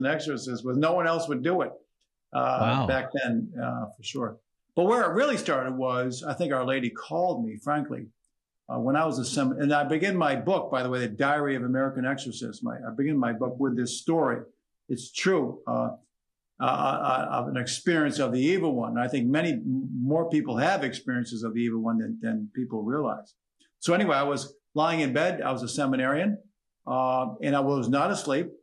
Exorcist was no one else would do it Wow. back then, for sure. But where it really started was, I think Our Lady called me, frankly, when I was a seminary. And I begin my book, by the way, The Diary of American Exorcist. I begin my book with this story. It's true. Of an experience of the evil one. I think many more people have experiences of the evil one than people realize. So anyway, I was lying in bed. I was a seminarian, and I was not asleep.